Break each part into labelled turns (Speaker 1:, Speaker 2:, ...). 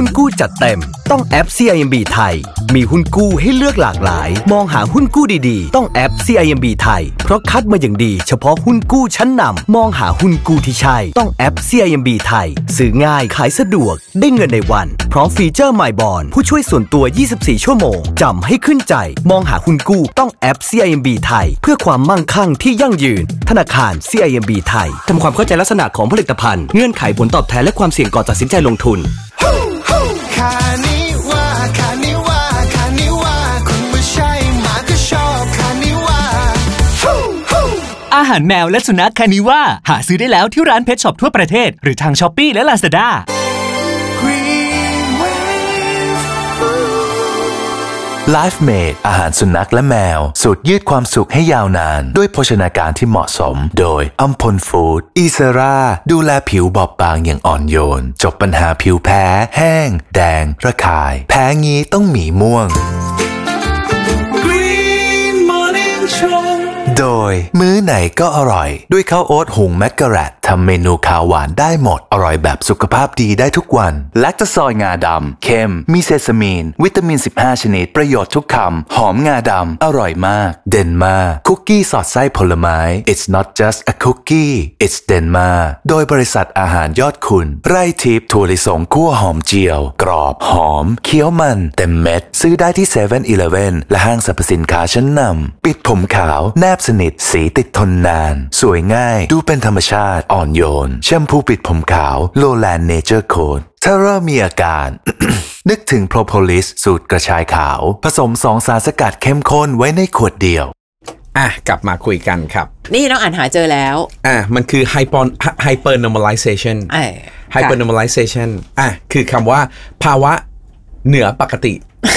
Speaker 1: นกู้จัดเต็มต้องแอป CIMB ไทยมีหุ้นกู้ให้เลือกหลากหลายมองหาหุ้นกู้ดีๆต้องแอป CIMB ไทยเพราะคัดมาอย่างดีเฉพาะหุ้นกู้ชั้นนำมองหาหุ้นกู้ที่ใช่ต้องแอป CIMB ไทยซื้อง่ายขายสะดวกได้เงินในวันพร้อมฟีเจอร์ My Bond ผู้ช่วยส่วนตัว24ชั่วโมงจำให้ขึ้นใจมองหาหุ้นกู้ต้องแอป CIMB ไทยเพื่อความมั่งคั่งที่ยั่งยืนธนาคาร CIMB ไทยทำความเข้าใจลักษณะของผลิตภัณฑ์เงื่อนไขผลตอบแทนและความเสี่ยงก่อนตัดสินใจลงทุน
Speaker 2: อาหารแมวและสุนัขคานิว่าหาซื้อได้แล้วที่ร้านเพทช็อปทั่วประเทศหรือทาง Shopee และ Lazada
Speaker 3: Life Made อาหารสุนัขและแมวสูตรยืดความสุขให้ยาวนานด้วยโภชนาการที่เหมาะสมโดยอัมพลฟู้ดอีเซราดูแลผิวบอบบางอย่างอ่อนโยนจบปัญหาผิวแพ้แห้งแดงระคายแพ้งี้ต้องหมีม่วงโดยมื้อไหนก็อร่อยด้วยข้าวโอ๊ตหุงแมกกะแรตทำเมนูข้าวหวานได้หมดอร่อยแบบสุขภาพดีได้ทุกวันแลคตาซอยงาดำเค็มมีเซซามีนวิตามิน15ชนิดประโยชน์ทุกคำหอมงาดำอร่อยมากเดนมาคุกกี้สอดไส้ผลไม้ It's not just a cookie it's เดนมาโดยบริษัทอาหารยอดคุณไร่ทิพย์ถั่วลิสงคั่วหอมเจียวกรอบหอมเคี้ยวมันเต็มเม็ดซื้อได้ที่ 7-Eleven และห้างสรรพสินค้าชั้นนำปิดผมขาวแนบสนิทสีติดทนนานสวยง่ายดูเป็นธรรมชาติอ่อนโยนแชมพูปิดผมขาวโลแลนด์เนเจอร์โค้ดถ้าเริ่มมีอาการ นึกถึงโพรโพลิสสูตรกระชายขาวผสม2 สารสกัดเข้มข้นไว้ในขวดเดียว
Speaker 4: กลับมาคุยกันครับ
Speaker 5: นี่น้องอ่านหาเจอแล้ว
Speaker 4: มันคือ hypernormalization hypernormalization คือคำว่าภาวะเหนือปกติ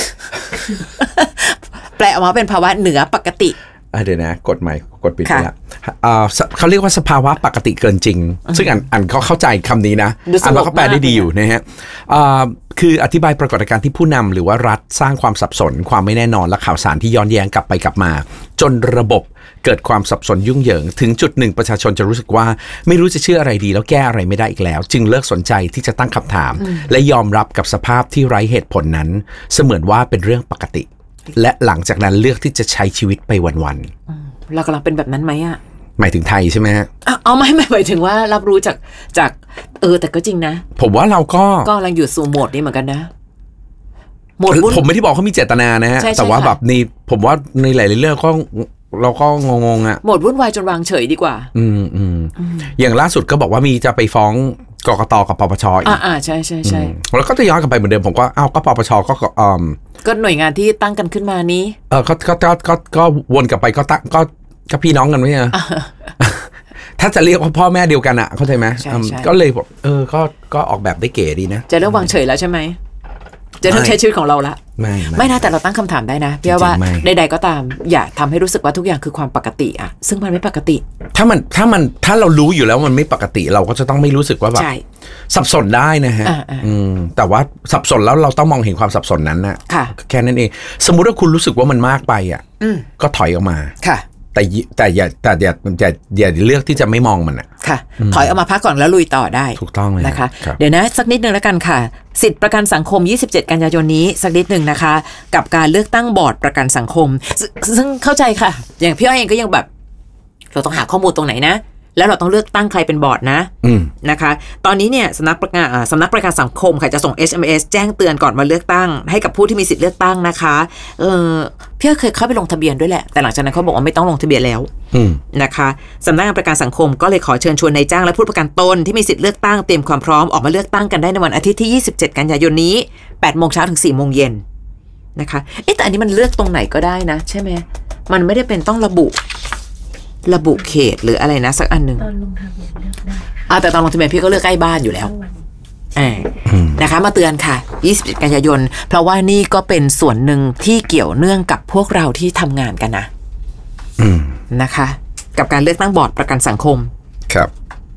Speaker 5: แปลออกมาเป็นภาวะเหนือปกติ
Speaker 4: เดี๋ยวนะกดใหม่กดปิดไปแล้วเขาเรียกว่าสภาวะปกติเกินจริงซึ่งอันเขาเข้าใจคำนี้นะอันว่าเขาแปลได้ดีอยู่นะฮะคืออธิบายปรากฏการณ์ที่ผู้นำหรือว่ารัฐสร้างความสับสนความไม่แน่นอนและข่าวสารที่ย้อนแย้งกลับไปกลับมาจนระบบเกิดความสับสนยุ่งเหยิงถึงจุดหนึ่งประชาชนจะรู้สึกว่าไม่รู้จะเชื่ออะไรดีแล้วแก้อะไรไม่ได้อีกแล้วจึงเลิกสนใจที่จะตั้งคำถามและยอมรับกับสภาพที่ไร้เหตุผลนั้นเสมือนว่าเป็นเรื่องปกติและหลังจากนั้นเลือกที่จะใช้ชีวิตไปวัน
Speaker 5: ๆเรากำลังเป็นแบบนั้นไหม
Speaker 4: หมายถึงไทยใช่ไหมฮะ
Speaker 5: ไม่หมายถึงว่ารับรู้จากแต่ก็จริงนะ
Speaker 4: ผมว่าเราก็
Speaker 5: กำลังอยู่สู่โหมดนี้เหมือนกันนะ
Speaker 4: โหมดผมไม่ได้บอกเขามีเจตนานะฮะแต่ว่าแบบนี่ผมว่าในหลายๆเรื่องก็เราก็งงๆโ
Speaker 5: หมดวุ่นวายจนวางเฉยดีกว่า
Speaker 4: อย่างล่าสุดก็บอกว่ามีจะไปฟ้องกกต.กับปปช.อีก
Speaker 5: ใช่
Speaker 4: แล้วก็จะย้อนกลับไปเหมือนเดิมผมก็ก็ปปช.
Speaker 5: ก็หน่วยงานที่ตั้งกันขึ้นมานี้
Speaker 4: ก็วนกลับไปก็พี่น้องกันไม่ใช่ถ้าจะเรียกว่าพ่อแม่เดียวกันเข้าใจไหมก็เลยบอกก็ออกแบบได้เก๋ดีนะ
Speaker 5: จะเริ่มวางเฉยแล้วใช่ไหมจะต้องใช้ชีวิตของเราละไม่นะแต่เราตั้งคำถามได้นะพี่ว่าใดๆก็ตามอย่าทำให้รู้สึกว่าทุกอย่างคือความปกติซึ่งมันไม่ปกติ
Speaker 4: ถ้าเรารู้อยู่แล้วมันไม่ปกติเราก็จะต้องไม่รู้สึกว่าแบบสับสนได้นะฮะแต่ว่าสับสนแล้วเราต้องมองเห็นความสับสนนั้นนะแค่นั้นเองสมมุติว่าคุณรู้สึกว่ามันมากไปก็ถอยออกมาแต่อย่าเลือกที่จะไม่มองมัน
Speaker 5: ค่ะถอยออกมาพักก่อนแล้วลุยต่อได้
Speaker 4: ถูกต้องเลย
Speaker 5: นะคะเดี๋ยวนะสักนิดนึงแล้วกันค่ะสิทธิประกันสังคม27กันยายนนี้สักนิดนึงนะคะกับการเลือกตั้งบอร์ดประกันสังคมซึ่งเข้าใจค่ะอย่างพี่อ้อยเองก็ยังแบบเราต้องหาข้อมูลตรงไหนนะแล้วเราต้องเลือกตั้งใครเป็นบอร์ดนะคะตอนนี้เนี่ยสำนักประกันสังคมค่ะจะส่ง SMS แจ้งเตือนก่อนวันเลือกตั้งให้กับผู้ที่มีสิทธิ์เลือกตั้งนะคะพี่เคยเข้าไปลงทะเบียนด้วยแหละแต่หลังจากนั้นเขาบอกว่าไม่ต้องลงทะเบียนแล้วนะคะสำนักงานประกันสังคมก็เลยขอเชิญชวนนายจ้างและผู้ประกันตนที่มีสิทธิ์เลือกตั้งเตรียมความพร้อมออกมาเลือกตั้งกันได้ในวันอาทิตย์ที่27กันยายนนี้ 8:00 นถึง 4:00 นนะคะแต่อันนี้มันเลือกตรงไหนก็ได้นะใช่ไหมมันไม่ได้เป็นต้องระบุเขตหรืออะไรนะสักอันหนึ่งแต่ตอนลงทะเบียนพี่ก็เลือกใกล้บ้านอยู่แล้วนะคะมาเตือนค่ะ27กันยายนเพราะว่านี่ก็เป็นส่วนหนึ่งที่เกี่ยวเนื่องกับพวกเราที่ทำงานกันนะนะคะกับการเลือกตั้งบอร์ดประกันสังคม
Speaker 4: ครับ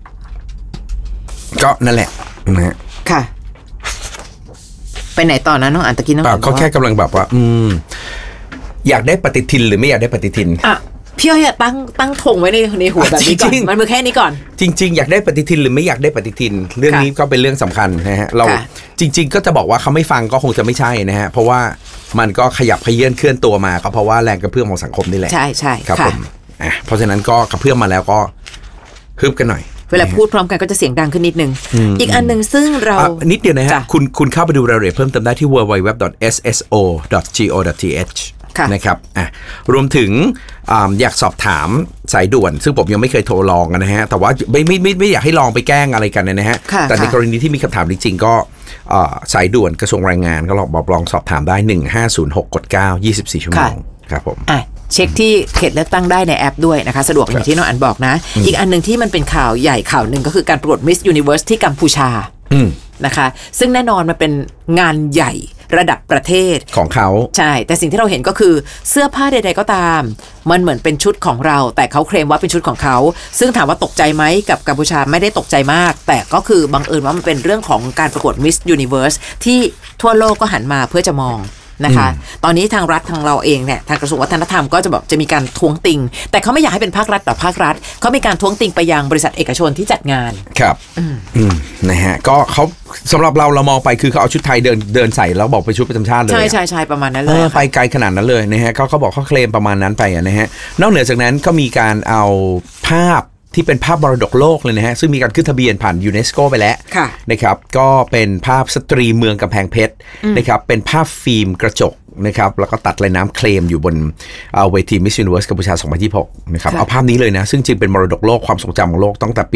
Speaker 4: ก็นั่นแหละนะฮะ
Speaker 5: ค่ะไปไหนต่อนะน้องอ่านตะกี้น้อง
Speaker 4: เขาแค่กำลังแบบว่าอยากได้ปฏิทินหรือไม่อยากได้ปฏิทิน
Speaker 5: พี่อ้อยตั้งธงไว้ในหัวแบบนี้ก่อนมันมือแค่นี้ก่อน
Speaker 4: จริงๆอยากได้ปฏิทินหรือไม่อยากได้ปฏิทินเรื่องนี้ก็เป็นเรื่องสำคัญนะฮะเราจริงๆก็จะบอกว่าเขาไม่ฟังก็คงจะไม่ใช่นะฮะเพราะว่ามันก็ขยับเขยื้อนเคลื่อนตัวมาก็เพราะว่าแรงกระเพื่อมของสังคมนี่แหละ
Speaker 5: ใช่ใช่
Speaker 4: ครับผมเพราะฉะนั้นก็กระเพื่อมมาแล้วก็ฮึบกันหน่อย
Speaker 5: เวลาพูดพร้อมกันก็จะเสียงดังขึ้นนิดนึงอีกอันนึงซึ่งเรา
Speaker 4: นิดเดียวนะฮะคุณเข้าไปดูรายละเอียดเพิ่มเติมได้ที่ www.sso.go.th นะครับรวมถึงอยากสอบถามสายด่วนซึ่งผมยังไม่เคยโทรลองนะฮะแต่ว่าไม่อยากให้ลองไปแกล้งอะไรกันนะฮะแต่ในกรณีที่มีคำถามจริงๆก็สายด่วนกระทรวงแรงงานก็ลองสอบถามได้1506กด9 24ชั่วโมงครับผม
Speaker 5: เช็คที่เขตเลือกตั้งได้ในแอปด้วยนะคะสะดวกอย่างที่น้องอันบอกนะอีกอันนึงที่มันเป็นข่าวใหญ่ข่าวหนึ่งก็คือการประกวด Miss Universe ที่กัมพูชานะคะซึ่งแน่นอนมันเป็นงานใหญ่ระดับประเทศ
Speaker 4: ของเขา
Speaker 5: ใช่แต่สิ่งที่เราเห็นก็คือเสื้อผ้าใดๆก็ตามมันเหมือนเป็นชุดของเราแต่เขาเคลมว่าเป็นชุดของเขาซึ่งถามว่าตกใจไหมกับกัมพูชาไม่ได้ตกใจมากแต่ก็คือบังเอิญว่ามันเป็นเรื่องของการประกวด Miss Universe ที่ทั่วโลกก็หันมาเพื่อจะมองนะคะตอนนี้ทางรัฐทางเราเองเนี่ยทางกระทรวงวัฒนธรรมก็จะมีการท้วงติงแต่เขาไม่อยากให้เป็นภาครัฐต่อภาครัฐเขามีการท้วงติงไปยังบริษัทเอกชนที่จัดงาน
Speaker 4: ครับนะฮะก็เขาสำหรับเรามองไปคือเขาเอาชุดไทยเดินใส่แล้วบอกไปชุดประจำชาติเลย
Speaker 5: ใช่ประมาณนั้นเลย
Speaker 4: ไปไกลขนาดนั้นเลยนะฮะเขาบอกเขาเคลมประมาณนั้นไปนะฮะนอกเหนือจากนั้นก็มีการเอาภาพที่เป็นภาพมรดกโลกเลยนะฮะซึ่งมีการขึ้นทะเบียนผ่านยูเนสโกไปแล้วนะครับก็เป็นภาพสตรีเมืองกำแพงเพชรนะครับเป็นภาพฟิล์มกระจกนะครับแล้วก็ตัดลายน้ำเคลมอยู่บนเวที Miss Universe กัมพูชา 2026 นะครับเอาภาพนี้เลยนะซึ่งจริงเป็นมรดกโลกความทรงจำของโลกตั้งแต่ปี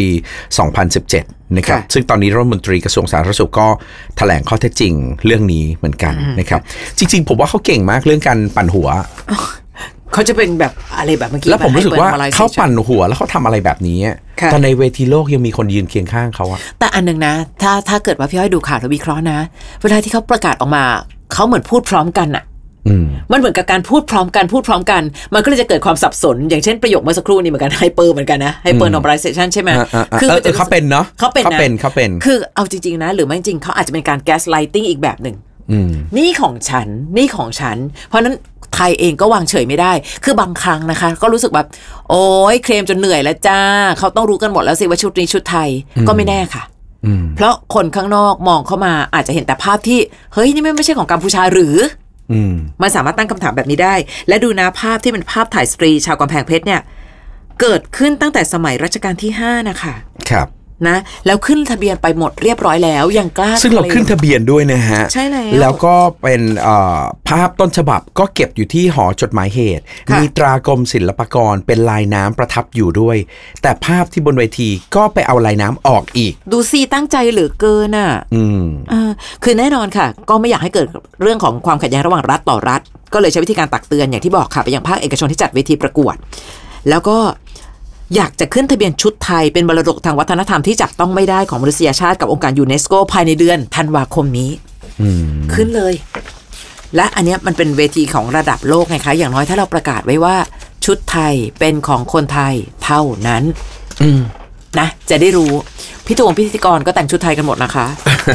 Speaker 4: 2017 นะครับซึ่งตอนนี้รัฐมนตรีกระทรวงสาธารณสุขก็แถลงข้อเท็จจริงเรื่องนี้เหมือนกันนะครับจริงๆผมว่าเขาเก่งมากเรื่องการปั่นหัว
Speaker 5: เขาจะเป็นแบบอะไรแบบเมื่อกี้
Speaker 4: แล้วผมรู้สึกว่าเขาปั่นหัวแล้วเขาทำอะไรแบบนี้แต่ในเวทีโลกยังมีคนยืนเคียงข้างเขาอะ
Speaker 5: แต่อันนึงนะถ้าเกิดว่าพี่อ้อยดูข่าวแล้ววิเคราะห์นะเวลาที่เขาประกาศออกมาเขาเหมือนพูดพร้อมกันอะมันเหมือนกับการพูดพร้อมกันมันก็เลยจะเกิดความสับสนอย่างเช่นประโยคเมื่อสักครู่นี้เหมือนกันไฮเปอร์เหมือนกันนะไฮเปอร์นอร์มอลไลเซชันใช่ไหม
Speaker 4: คือเขาเป็นเนาะเขาเป็น
Speaker 5: คือเอาจริงๆนะหรือไม่จริงเขาอาจจะเป็นการแก๊สไลติ้งอีกแบบหนึ่งนี่ของฉันเพราะนั้นไทยเองก็วางเฉยไม่ได้คือบางครั้งนะคะก็รู้สึกแบบโอ๊ยเคลมจนเหนื่อยแล้วจ้าเขาต้องรู้กันหมดแล้วสิว่าชุดนี้ชุดไทยก็ไม่แน่ค่ะเพราะคนข้างนอกมองเข้ามาอาจจะเห็นแต่ภาพที่เฮ้ยนี่ไม่ใช่ของกัมพูชาหรือมันสามารถตั้งคำถามแบบนี้ได้และดูนะภาพที่เป็นภาพถ่ายสตรีชาวกำแพงเพชรเนี่ยเกิดขึ้นตั้งแต่สมัยรัชกาลที่5นะคะ
Speaker 4: ครับ
Speaker 5: นะแล้วขึ้นทะเบียนไปหมดเรียบร้อยแล้วยังกล้า
Speaker 4: ซึ่งเราขึ้นทะเบียนด้วยนะฮะ
Speaker 5: ใช่แล้ว
Speaker 4: ก็เป็นภาพต้นฉบับก็เก็บอยู่ที่หอจดหมายเหตุมีตรากรมศิลปากรเป็นลายน้ำประทับอยู่ด้วยแต่ภาพที่บนเวทีก็ไปเอาลายน้ำออกอีก
Speaker 5: ดูสิตั้งใจเหลือเกินอ่ะคือแน่นอนค่ะก็ไม่อยากให้เกิดเรื่องของความขัดแย้งระหว่างรัฐต่อรัฐก็เลยใช้วิธีการตักเตือนอย่างที่บอกค่ะไปยังภาคเอกชนที่จัดเวทีประกวดแล้วก็อยากจะขึ้นทะเบียนชุดไทยเป็นมรดกทางวัฒนธรรมที่จับต้องไม่ได้ของมนุษยชาติกับองค์การยูเนสโกภายในเดือนธันวาคมนี้ขึ้นเลยและอันนี้มันเป็นเวทีของระดับโลกไงคะอย่างน้อยถ้าเราประกาศไว้ว่าชุดไทยเป็นของคนไทยเท่านั้นนะจะได้รู้พิธีกรก็แต่งชุดไทยกันหมดนะคะ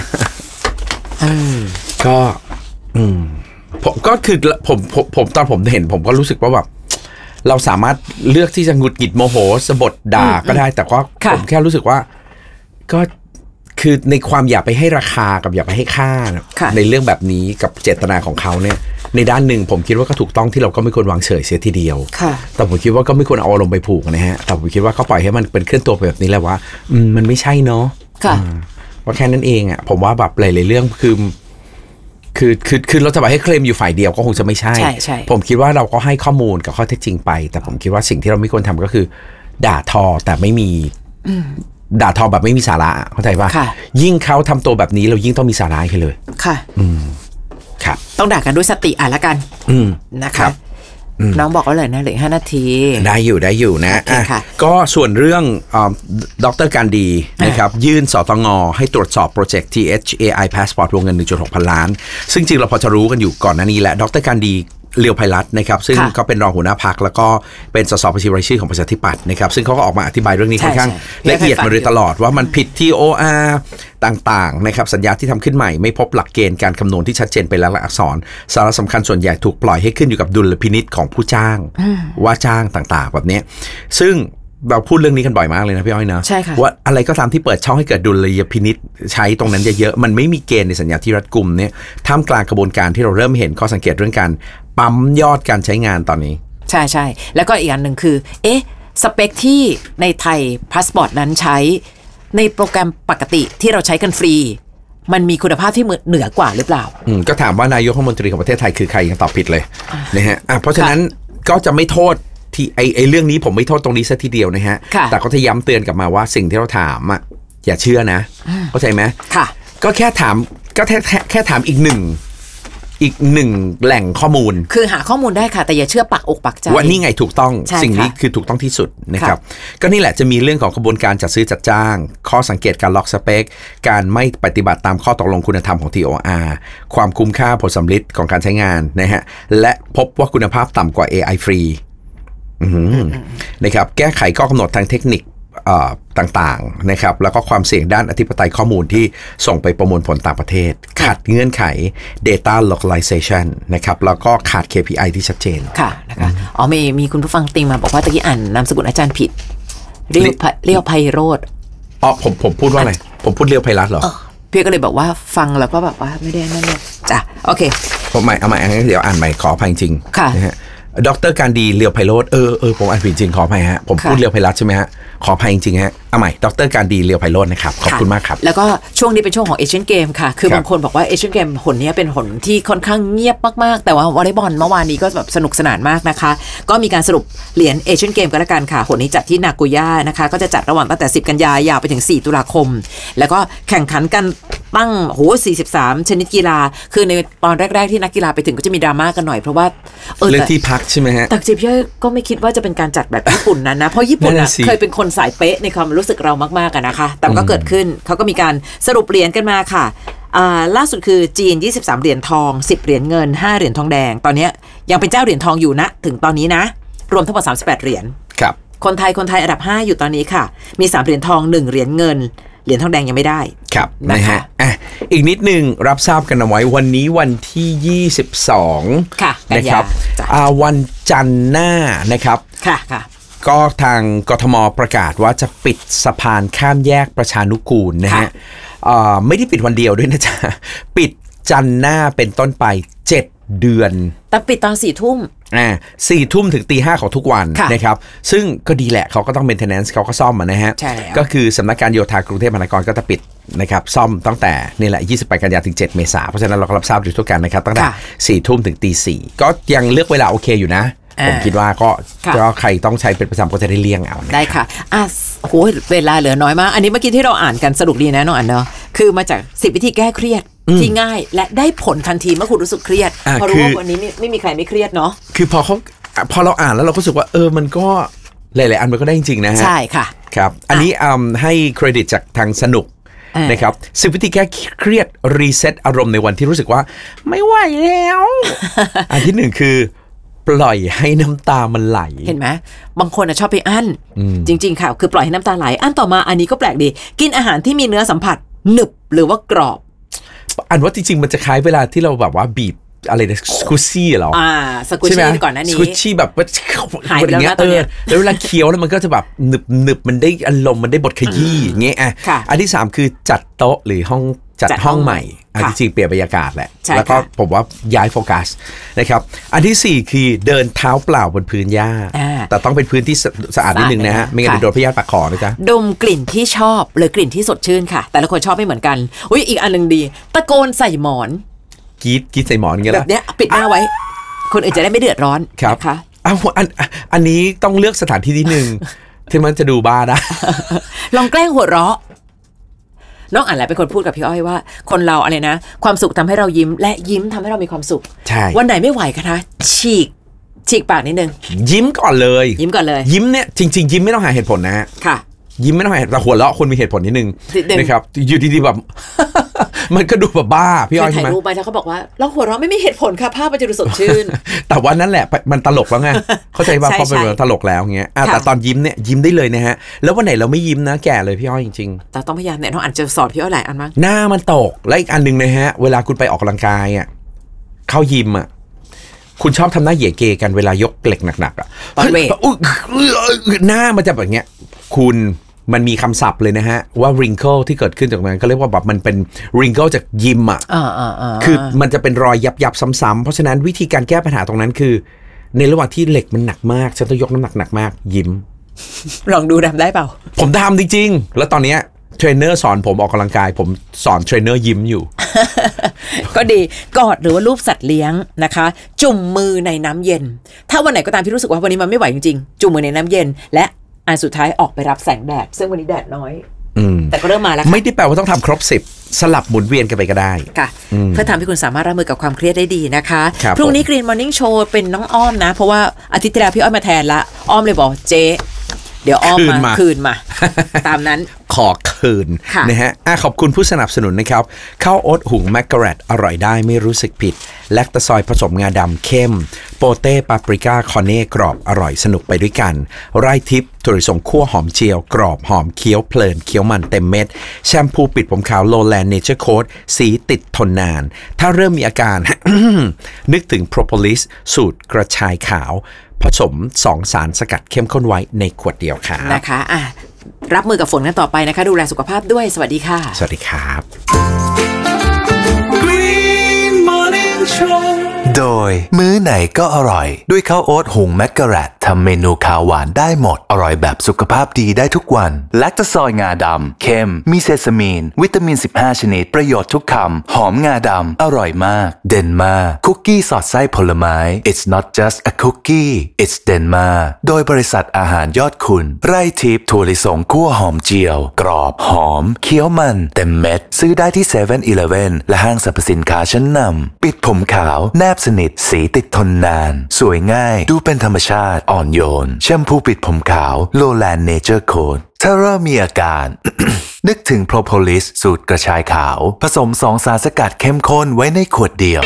Speaker 4: ผมก็คือผมตอนผมเห็นผมก็รู้สึกว่าแบบเราสามารถเลือกที่จะหงุดหงิดโมโหสบถด่าก็ได้แต่ว่าผมแค่รู้สึกว่าก็คือในความอยากไปให้ราคากับอยากไปให้ค่าในเรื่องแบบนี้กับเจตนาของเขาเนี่ยในด้านหนึ่งผมคิดว่าก็ถูกต้องที่เราก็ไม่ควรวางเฉยเสียทีเดียวแต่ผมคิดว่าก็ไม่ควรเอาอารมณ์ไปผูกนะฮะแต่ผมคิดว่าเขาปล่อยให้มันเป็นเคลื่อนตัวไปแบบนี้แหละว่ามันไม่ใช่เนาะว่าแค่นั้นเองอ่ะผมว่าแบบหลายๆเรื่องคือเราจะไปให้เคลมอยู่ฝ่ายเดียวก็คงจะไม่ใช่ผมคิดว่าเราก็ให้ข้อมูลกับข้อเท็จจริงไปแต่ผมคิดว่าสิ่งที่เราไม่ควรทำก็คือด่าทอแต่ไม่มีด่าทอแบบไม่มีสาระเข้าใจป่ะยิ่งเขาทำตัวแบบนี้เรายิ่งต้องมีสาระให้เลย
Speaker 5: ค่ะ
Speaker 4: ครับ
Speaker 5: ต้องด่ากันด้วยสติละกันนะคะน้องบอกว่าเลยนะเหลือ5 นาที
Speaker 4: ได้อยู่นะก็ส่วนเรื่องดร.การดีนะครับยื่นสตง.ให้ตรวจสอบโปรเจกต์ THAI Passport วงเงิน 1.6 พันล้านซึ่งจริงเราพอจะรู้กันอยู่ก่อนหน้านี้แหละดร.การดีเลียวไพรัตน์นะครับซึ่งก็เป็นรองหัวหน้าพรรคแล้วก็เป็นสสบัญชีรายชื่อของประชาธิปัตย์นะครับซึ่งเขาก็ออกมาอธิบายเรื่องนี้ค่อนข้างละเอียดมาโดยตลอดว่ามันผิด TOR ต่างๆนะครับสัญญาที่ทำขึ้นใหม่ไม่พบหลักเกณฑ์การคำนวณที่ชัดเจนเป็นลายลักษณ์อักษรสาระสำคัญส่วนใหญ่ถูกปล่อยให้ขึ้นอยู่กับดุลพินิจของผู้จ้างว่าจ้างต่างๆแบบนี้ซึ่งเราพูดเรื่องนี้กันบ่อยมากเลยนะพี่อ้อยนะว่าอะไรก็ตามที่เปิดช่องให้เกิดดุลยพินิจใช้ตรงนั้นเยอะๆมันไม่มีเกณฑ์ในสัญญาที่รัดกุมเนี่ยท่ามกลางกระบวนการที่เราเริ่มเห็นข้อสังเกตเรื่องการปั๊มยอดการใช้งานตอนนี้
Speaker 5: ใช่ๆแล้วก็อีกอันหนึ่งคือสเปคที่ในไทยพาสปอร์ตนั้นใช้ในโปรแกรมปกติที่เราใช้กันฟรีมันมีคุณภาพที่เหนือกว่าหรือเปล่า
Speaker 4: ก็ถามว่านายกรัฐมนตรีของประเทศไทยคือใครยังตอบผิดเลยนะฮะเพราะฉะนั้นก็จะไม่โทษที่ไอ้เรื่องนี้ผมไม่โทษตรงนี้ซะทีเดียวนะฮะแต่ก็จะย้ำเตือนกลับมาว่าสิ่งที่เราถามอย่าเชื่อนะเข้าใจไหมก็แค่ถามก็แค่ถามอีกหนึ่งแหล่งข้อมูล
Speaker 5: คือหาข้อมูลได้ค่ะแต่อย่าเชื่อปักอกปักใจ
Speaker 4: ว่านี่ไงถูกต้องสิ่งนี้คือถูกต้องที่สุดนะครับก็นี่แหละจะมีเรื่องของกระบวนการจัดซื้อจัดจ้างข้อสังเกตการล็อกสเปคการไม่ปฏิบัติตามข้อตกลงคุณธรรมของ TOR ความคุ้มค่าผลสำลิดของการใช้งานนะฮะและพบว่าคุณภาพต่ำกว่า AI ฟรีนะครับแก้ไขข้อกำหนดทางเทคนิคต่างๆนะครับแล้วก็ความเสี่ยงด้านอธิปไตยข้อมูลที่ส่งไปประมวลผลต่างประเทศขาดเงื่อนไข data localization นะครับแล้วก็ขาด KPI ที่ชัดเจน
Speaker 5: ค่ะนะคะมีคุณผู้ฟังติงมาบอกว่าตะกี้อ่านนามสกุลอาจารย์ผิดเรียวไพโรจน์
Speaker 4: ผมพูดว่าอะไรผมพูดเรียวไพรัตน์เหรอ
Speaker 5: พี่ก็เลยบอกว่าฟังแล้วก็แบบว่าไม่ได้นั่นเลยจ้ะโอเค
Speaker 4: ผมเอาใหม่เดี๋ยวอ่านใหม่ขออภัยจริงนะฮะดร.การดีเลียวไพโรจน์ผมอ่านผิดจริงขออภัยฮะผมพูดเลียวไพรัตน์ใช่ไหมฮะขออภัยจริงฮะเอาใหม่ดร.การดีเลียวไพโรจน์นะครับขอบคุณมากครับ
Speaker 5: แล้วก็ช่วงนี้เป็นช่วงของเอเชียนเกมค่ะคือบางคนบอกว่าเอเชียนเกมหนนี้เป็นหนที่ค่อนข้างเงียบมากๆแต่ว่าวอลเลย์บอลเมื่อวานนี้ก็แบบสนุกสนานมากนะคะก็มีการสรุปเหรียญเอเชียนเกมกันละกันค่ะหนนี้จัดที่นาโกย่านะคะก็จะจัดระหว่างตั้งแต่10กันยายาวไปถึง4ตุลาคมแล้วก็แข่งขันกันตั้ง43ชนิดกีฬาคือในตอนแรกๆที่นักกีฬาไปถึงก็จะมีดราม่ากันหน่อยเพราะว่า
Speaker 4: เรื่องที่พักใช่ไหมฮะ
Speaker 5: แต่จริงๆพี่ก็ไม่คิดว่าจะเป็นการจัดแบบญี่ปุ่นนะเพราะญี่ปุ่นเคยเป็นคนสายเป๊ะในความรู้สึกเรามากๆกันนะคะแต่ก็เกิดขึ้นเขาก็มีการสรุปเหรียญกันมาค่ะล่าสุดคือจีน23เหรียญทอง10เหรียญเงิน5เหรียญทองแดงตอนนี้ยังเป็นเจ้าเหรียญทองอยู่นะถึงตอนนี้นะรวมทั้งหมด38เหรียญ
Speaker 4: ครับ
Speaker 5: คนไทยอันดับ5อยู่ตอนนี้ค่ะมี3เหรียญทอง1เหรียญเงินเหรียญทองแดงยังไม่ได้
Speaker 4: ครับนะฮะอีกนิดนึงรับทราบกันเอาไว้วันนี้วันที่22
Speaker 5: ค่ะ
Speaker 4: นะครับวันจันทร์หน้านะครับ
Speaker 5: ค่ะ
Speaker 4: ก็ทางกทมประกาศว่าจะปิดสะพานข้ามแยกประชานุกูลนะฮะไม่ได้ปิดวันเดียวด้วยนะจ๊ะปิดจันทร์หน้าเป็นต้นไป7เดือน
Speaker 5: แต่ปิดตอน4 ทุ่ม
Speaker 4: 4 ทุ่มถึงตี 5ของทุกวันนะครับซึ่งก็ดีแหละเขาก็ต้อง maintenance เขาก็ซ่อมนะฮะก็คือสำนักการโยธากรุงเทพมหานครก็จะปิดนะครับซ่อมตั้งแต่นี่แหละ28กันยายนถึง7เมษายนเพราะฉะนั้นเราก็รับทราบอยู่ทุกกันนะครับตั้งแต่4 ทุ่มถึงตี 4ก็ยังเลือกเวลาโอเคอยู่นะผมคิดว่าก็ใครต้องใช้เป็นประจำก็จะได้เลี่ยงเอา
Speaker 5: ได้ค่ะโหเวลาเหลือน้อยมากอันนี้เมื่อกี้ที่เราอ่านกันสรุปดีนะน้องอันเนาะคือมาจาก10วิธีแก้เครียดที่ง่ายและได้ผลทันทีเมื่อคุณรู้สึกเครียดพอรู้ว่าวันนี้ไม่มีใครไม่เครียดเนาะ
Speaker 4: คือพอเราอ่านแล้วเราก็รู้สึกว่ามันก็หลายๆอันมันก็ได้จริงๆนะฮะ
Speaker 5: ใช่ค่ะ
Speaker 4: ครับอันนี้ให้เครดิตจากทางสนุกนะครับ10วิธีแก้เครียดรีเซ็ตอารมณ์ในวันที่รู้สึกว่าไม่ไหวแล้วอันที่1คือปล่อยให้น้ำตามันไหล
Speaker 5: เห็นไหมบางคนชอบไปอั้นจริงๆค่ะคือปล่อยให้น้ำตาไหลอั้นต่อมาอันนี้ก็แปลกดีกินอาหารที่มีเนื้อสัมผัสหนึบหรือว่ากรอบ
Speaker 4: อันว่าจริงๆมันจะคล้ายเวลาที่เราแบบว่าบีบอะไรนะสกูชี่เหรอ
Speaker 5: สกูชี่ก่อนหน้านี้
Speaker 4: สกูชี่แบบ
Speaker 5: หายแล้วนะ
Speaker 4: แล้วเวลาเคี้ยวแล้วมันก็จะแบบหนึบมันได้อารมณ์มันได้บทขยี้อย่างเงี้ยอันที่3คือจัดโต๊ะหรือจัดห้องใหม่จริงๆเปลี่ยนบรรยากาศแหละแล้วก็ผมว่าย้ายโฟกัสนะครับอันที่4คือเดินเท้าเปล่าบนพื้นหญ้าแต่ต้องเป็นพื้นที่สะอาดนิดนึงนะฮะไม่งั้นโดนพยาธิปากคอนะจ๊ะ
Speaker 5: ดมกลิ่นที่ชอบหรือกลิ่นที่สดชื่นค่ะแต่ละคนชอบไม่เหมือนกันอีกอันนึงดีตะโกนใส่หมอน
Speaker 4: กรีดใส่หมอนงี้
Speaker 5: แบบเนี้ยปิดหน้าไว้คนอื่นจะได้ไม่เดือดร้อน
Speaker 4: ค่ะอันนี้ต้องเลือกสถานที่ที่นึงที่มันจะดูบ้าได้
Speaker 5: ลองแกล้งหัวเราะน้องอ่านแล้วเป็นคนพูดกับพี่อ้อยว่าคนเราอะไรนะความสุขทำให้เรายิ้มและยิ้มทำให้เรามีความสุข
Speaker 4: ใช่
Speaker 5: วันไหนไม่ไหวคะฉีกปากนิดนึง
Speaker 4: ยิ้มก่อนเลย
Speaker 5: ยิ้มเนี่ย
Speaker 4: จริงๆยิ้มไม่ต้องหาเหตุผลนะ
Speaker 5: ค่ะ
Speaker 4: ยิ้มไม่ต้องแต่หัวเราะคนมีเหตุผลนิดนึงนะครับอยู่ดีๆแบบ มันก็ดูแบบบ้าพี่อ้อยใช่ไหม
Speaker 5: ถ่ายรูปไปแล้วเขาบอกว่าเราหัวเราะไม่มีเหตุผลค่ะภาพมันจะดูสดชื่น
Speaker 4: แต่ว่านั่นแหละมันตลกแล้วไงเข้าใจว่าพอเป็นตลกแล้วเงี้ยแต่ตอนยิ้มเนี่ยยิ้มได้เลยนะฮะแล้ววันไหนเราไม่ยิ้มนะแก่เลยพี่อ้อยจริง
Speaker 5: ๆแต่ต้องพยายามเนี่ยน้องอ่านจะสอนพี่อ้อยหลายอันมาก
Speaker 4: หน้ามันตกและอีกอันนึงนะฮะเวลาคุณไปออกกำลังกายอ่ะเข้ายิมอ่ะคุณชอบทำหน้าเหย่เกกันเวลายกเหล็กหนักๆอ่ะหน้ามันจะแบบเงี้ยคุณมันมีคำศัพท์เลยนะฮะว่า wrinkle ที่เกิดขึ้นจากมันก็เรียกว่าแบบมันเป็น wrinkle จากยิมอ่ะคือมันจะเป็นรอยยับซ้ำๆเพราะฉะนั้นวิธีการแก้ปัญหาตรงนั้นคือในระหว่างที่เหล็กมันหนักมากฉันต้องยกน้ำหนักมากยิ้ม
Speaker 5: ลองดูทำได้เปล่า
Speaker 4: ผมทำจริงๆแล้วตอนเนี้ยเทรนเนอร์สอนผมออกกำลังกายผมสอนเทรนเนอร์ยิ้มอยู่
Speaker 5: ก็ดีกอดหรือว่ารูปสัตว์เลี้ยงนะคะจุ่มมือในน้ำเย็นถ้าวันไหนก็ตามที่รู้สึกว่าวันนี้มันไม่ไหวจริงๆจุ่มมือในน้ำเย็นและอันสุดท้ายออกไปรับแสงแดดซึ่งวันนี้แดดน้อยแต่ก็เริ่มมาแล้ว
Speaker 4: ไม่ได้แปลว่าต้องทำครบ10สลับหมุนเวียนกันไปก็ได้
Speaker 5: ค่ะเพื่อทำให้คุณสามารถรับมือกับความเครียดได้ดีนะคะพรุ่งนี้ Green Morning Show เป็นน้องอ้อมนะเพราะว่าอาทิตย์ที่แล้วพี่อ้อยมาแทนละอ้อมเลยบอกเจ๊เดี๋ยวอ้อมมาคืนมาตามนั้น
Speaker 4: ขอคืนนะฮะขอบคุณผู้สนับสนุนนะครับข้าวโอ๊ตหุงแมกกะแรตอร่อยได้ไม่รู้สึกผิดแลคตาซอยผสมงาดำเข้มโปเต้ปาปริก้าคอนเน่กรอบอร่อยสนุกไปด้วยกันไร่ทิพย์ถั่วลิสงคั่วหอมเจียวกรอบหอมเคี้ยวเพลินเคี้ยวมันเต็มเม็ดแชมพูปิดผมขาวโลแลนด์เนเจอร์โค้ดสีติดทนนานถ้าเริ่มมีอาการ นึกถึงโพรโพลิสสูตรกระชายขาวผสม2สารสกัดเข้มข้นไว้ในขวดเดียวค่ะ
Speaker 5: นะคะรับมือกับฝนกันต่อไปนะคะดูแลสุขภาพด้วยสวัสดีค่ะ
Speaker 4: สวัสดีครับ
Speaker 3: Green Morning Show โดยมื้อไหนก็อร่อยด้วยข้าวโอ๊ตหุงแมกกะแรตทำเมนูข้าวหวานได้หมดอร่อยแบบสุขภาพดีได้ทุกวันแลคตาซอยงาดำเค็มมีเซซามีนวิตามิน15ชนิดประโยชน์ทุกคำหอมงาดำอร่อยมากเดนมาคุกกี้สอดไส้ผลไม้ It's not just a cookie it's เดนมาโดยบริษัทอาหารยอดคุณไร่ทิพย์ถั่วลิสงคั่วหอมเจียวกรอบหอมเคี้ยวมันเต็มเม็ดซื้อได้ที่ 7-Eleven และห้างสรรพสินค้าชั้นนำปิดผมขาวแนบสนิทสีติดทนนานสวยง่ายดูเป็นธรรมชาติอ่อนโยนแชมพูปิดผมขาวโลแลนด์เนเจอร์โค้ดถ้าเริ่มมีอาการ นึกถึงโพรโพลิสสูตรกระชายขาวผสม2สารสกัดเข้มข้นไว้ในขวดเดียว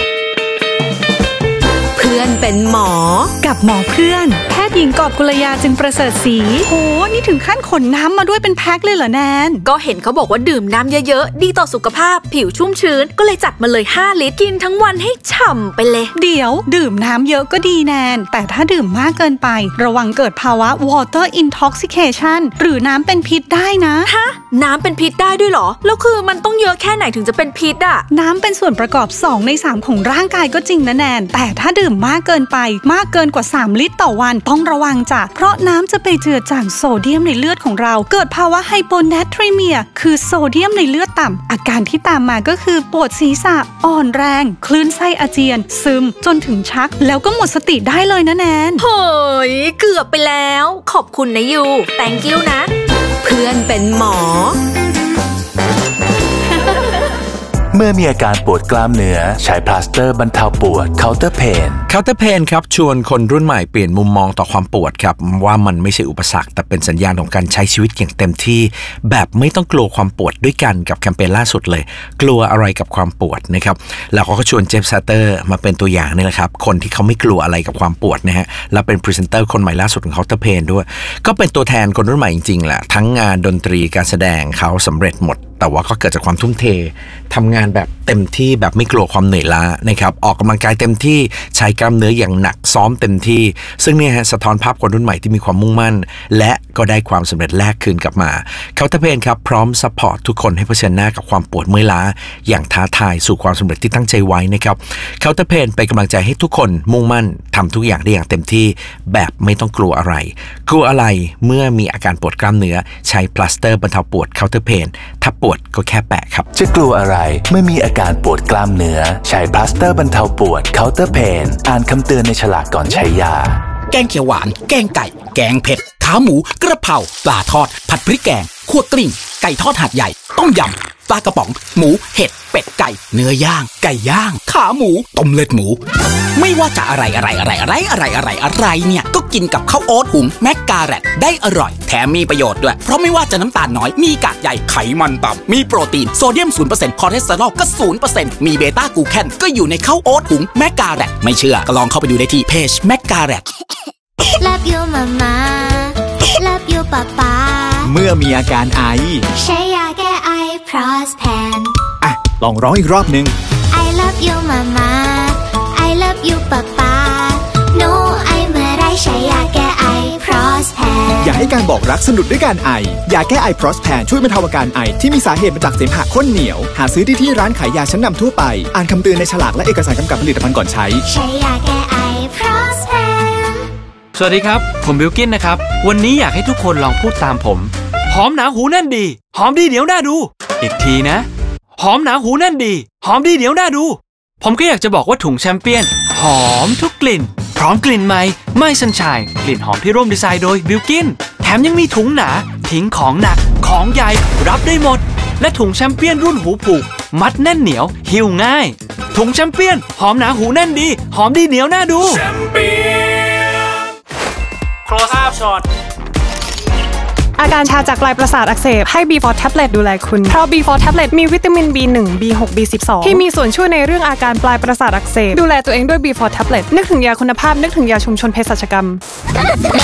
Speaker 6: เพื่อนเป็นหมอกับหมอเพื่อนแพทย์หญิงกอบกุลยาจึงประเสริฐศรีโหนี่ถึงขั้นขนน้ำมาด้วยเป็นแพ็คเลยเหรอแนน
Speaker 7: ก็เห็นเขาบอกว่าดื่มน้ำเยอะๆดีต่อสุขภาพผิวชุ่มชื้นก็เลยจัดมาเลย5ลิตรกินทั้งวันให้ฉ่ำไปเลย
Speaker 6: เดี๋ยวดื่มน้ำเยอะก็ดีแนนแต่ถ้าดื่มมากเกินไประวังเกิดภาวะ water intoxication หรือน้ำเป็นพิษได้นะ
Speaker 7: ฮะน้ำเป็นพิษได้ด้วยเหรอแล้วคือมันต้องเยอะแค่ไหนถึงจะเป็นพิษอ่ะ
Speaker 6: น้ำเป็นส่วนประกอบ2ใน3ของร่างกายก็จริงนะแนนแต่ถ้าดื่มมากเกินไปมากเกินกว่า3ลิตรต่อวันต้องระวังจ้ะเพราะน้ำจะไปเจือจางโซเดียมในเลือดของเราเกิดภาวะไฮโปแนทรีเมียคือโซเดียมในเลือดต่ำอาการที่ตามมาก็คือปวดศีรษะอ่อนแรงคลื่นไส้อาเจียนซึมจนถึงชักแล้วก็หมดสติได้เลยนะแนน
Speaker 7: เฮ้ยเกือบไปแล้วขอบคุณนะยู thank you นะเพื่อนเป็นหมอ
Speaker 3: เมื่อมีอาการปวดกล้ามเนื้อใช้พลาสเตอร์บรรเทาปวดเคาน์เตอร์เพน
Speaker 4: ครับชวนคนรุ่นใหม่เปลี่ยนมุมมองต่อความปวดครับว่ามันไม่ใช่อุปสรรคแต่เป็นสัญญาณของการใช้ชีวิตอย่างเต็มที่แบบไม่ต้องกลัวความปวดด้วยกันกับแคมเปญล่าสุดเลยกลัวอะไรกับความปวดนะครับแล้วเขาก็ชวนเจฟซัตเตอร์มาเป็นตัวอย่างนี่แหละครับคนที่เขาไม่กลัวอะไรกับความปวดนะฮะแล้วเป็นพรีเซนเตอร์คนใหม่ล่าสุดของเคาน์เตอร์เพนด้วยก็เป็นตัวแทนคนรุ่นใหม่จริงๆแหละทั้งงานดนตรีการแสดงเขาสำเร็จหมดแต่ว่าก็เกิดจากความทุ่มเททำงานแบบเต็มที่แบบไม่กลัวความเหนื่อยล้านะครับออกกำลังกายเต็มที่ใช้กล้ามเนื้ออย่างหนักซ้อมเต็มที่ซึ่งเนี่ยสะท้อนภาพคนรุ่นใหม่ที่มีความมุ่งมั่นและก็ได้ความสำเร็จแลกคืนกลับมาเคาน์เตอร์เพนครับพร้อมซัพพอร์ตทุกคนให้เผชิญหน้ากับความปวดเมื่อยล้าอย่างท้าทายสู่ความสำเร็จที่ตั้งใจไว้นะครับเคาน์เตอร์เพนเป็นกำลังใจให้ทุกคนมุ่งมั่นทำทุกอย่างได้อย่างเต็มที่แบบไม่ต้องกลัวอะไรเมื่อมีอาการปวดกล้ามเนื้อใช้พลาสเตอร์บรรเทาปวดเคาน์เตอร์เพนถ้าปวดก็แค่แปะครับ
Speaker 3: จะกลัวอะไรเมื่อมีอาการปวดกล้ามเนื้อใช้พลาสเตอร์บรรเทาปวดเคาน์เตอร์เพนอ่านคำเตือนในฉลากก่อนใช้ยา
Speaker 8: แกงเขียวหวานแกงไก่แกงเผ็ดขาหมูกระเพราปลาทอดผัดพริกแกงคั่วกลิ้งไก่ทอดหาดใหญ่ต้มยำปลากระป๋องหมูเห็ดเป็ดไก่เนื้อย่างไก่ย่างขาหมูต้มเลือดหมูไม่ว่าจะอะไรเนี่ยก็กินกับข้าวโอ๊ตหุงแมกกาแรตได้อร่อยแถมมีประโยชน์ด้วยเพราะไม่ว่าจะน้ำตาลน้อยมีกากใยไขมันต่ำมีโปรตีนโซเดียม 0% คอเลสเตอรอลก็ 0% มีเบต้ากลูแคนก็อยู่ในข้าวโอ๊ตหุงแมกกาแรตไม่เชื่อก็ลองเข้าไปดูได้ที่เพจแมกกาแรต
Speaker 9: Love you mama Love you papa
Speaker 10: เมื่อมีอาการไอ
Speaker 9: ใช้ยาแก้ไอ Prospan
Speaker 10: อ่ะลองร้องอีกรอบนึง
Speaker 9: I love you mama I love you papa No ไอเมื่อไรใช้ยาแก้ไอ Prospan
Speaker 10: อย่าให้การบอกรักสนุกด้วยการไอยาแก้ไอ Prospan ช่วยบรรเทาอาการไอที่มีสาเหตุมาจากเสมหะข้นเหนียวหาซื้อได้ที่ร้านขายยาชั้นนำทั่วไปอ่านคำเตือนในฉลากและเอกสารกำกับผลิตภัณฑ์ก่อนใช้
Speaker 9: ใช้ยาแก้ไอ Prospan
Speaker 11: สวัสดีครับผมบิลกิ้นนะครับวันนี้อยากให้ทุกคนลองพูดตามผมหอมหนาหูแน่นดีหอมดีเดี๋ยวน่าดูอีกทีนะหอมหนาหูแน่นดีหอมดีเดี๋ยวน่าดูผมก็อยากจะบอกว่าถุงแชมเปี้ยนหอมทุกกลิ่นพร้อมกลิ่นใหม่ไม่สัญชัยกลิ่นหอมที่ร่วมดีไซน์โดยบิลกิ้นแถมยังมีถุงหนาทิ้งของหนักของใหญ่รับได้หมดและถุงแชมเปี้ยนรุ่นหูผูกมัดแน่นเหนียวหิ้วง่ายถุงแชมเปี้ยนหอมหนาหูแน่นดีหอมดีเหนียวน่าดูแชมเปี้ยนClose up shot
Speaker 6: อาการชาจากปลายประสาทอักเสบให้ B4 Tablet ดูแลคุณเพราะ B4 Tablet มีวิตามิน B1 B6 B12 ที่มีส่วนช่วยในเรื่องอาการปลายประสาทอักเสบดูแลตัวเองด้วย B4 Tablet นึกถึงยาคุณภาพนึกถึงยาชุมชนเภสัชกรรม